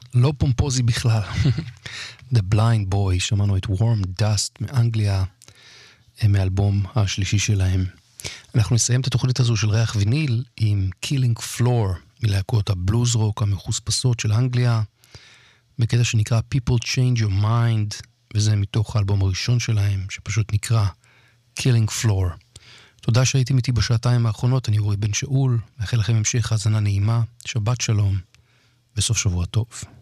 לא פומפוזי בכלל. The Blind Boy, שמענו את Warm Dust מאנגליה, מאלבום השלישי שלהם. אנחנו נסיים את התוכנית הזו של ריח ויניל עם Killing Floor, מלהקות הבלוז רוק המחוספסות של אנגליה, בקטע שנקרא People Change Your Mind, וזה מתוך האלבום הראשון שלהם, שפשוט נקרא Killing Floor. תודה שהייתם איתי בשעתיים האחרונות, אני אורי בן שאול, מאחל לכם המשך האזנה נעימה, שבת שלום, וסוף שבוע טוב.